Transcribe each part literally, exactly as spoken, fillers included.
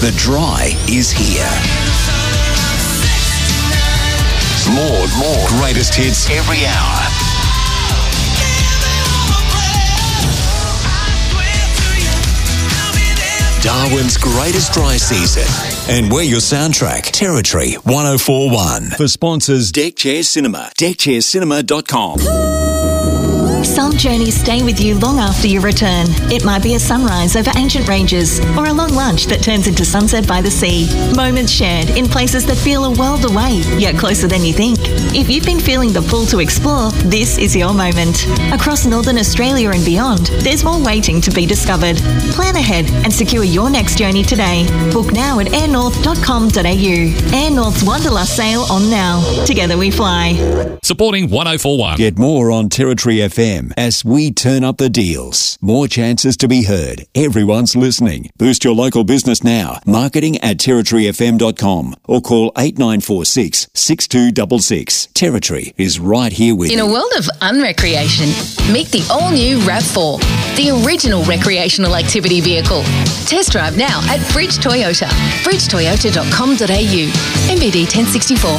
The Dry is here. More, more greatest hits every hour. Darwin's greatest dry season. And we're your soundtrack, Territory one oh four point one. For sponsors, Deck Chair Cinema, deck chair cinema dot com. Some journeys stay with you long after you return. It might be a sunrise over ancient ranges or a long lunch that turns into sunset by the sea. Moments shared in places that feel a world away, yet closer than you think. If you've been feeling the pull to explore, this is your moment. Across Northern Australia and beyond, there's more waiting to be discovered. Plan ahead and secure your next journey today. Book now at air north dot com dot a u. Air North's Wanderlust sale on now. Together we fly. Supporting one oh four point one. Get more on Territory F M as we turn up the deals. More chances to be heard. Everyone's listening. Boost your local business now. Marketing at territory f m dot com or call eight nine four six, six two six six. Territory is right here with you. In a world of unrecreation, meet the all-new RAV four, the original recreational activity vehicle. Test drive now at Bridge Toyota. bridge toyota dot com dot a u. M V D ten sixty-four.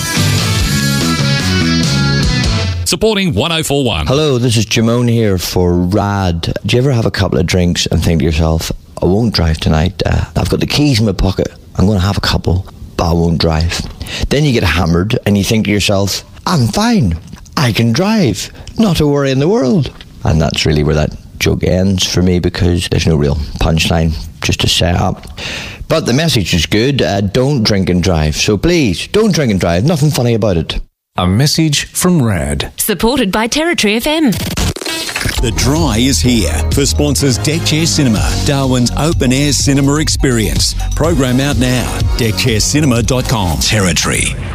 Supporting one oh four point one. Hello, this is Jamone here for RAD. Do you ever have a couple of drinks and think to yourself, I won't drive tonight. Uh, I've got the keys in my pocket. I'm going to have a couple, but I won't drive. Then you get hammered and you think to yourself, I'm fine. I can drive. Not a worry in the world. And that's really where that joke ends for me because there's no real punchline, just a setup. But the message is good. Uh, don't drink and drive. So please, don't drink and drive. Nothing funny about it. A message from RAD. Supported by Territory F M. The Dry is here. For sponsors, Deck Chair Cinema, Darwin's open-air cinema experience. Program out now. deck chair cinema dot com. Territory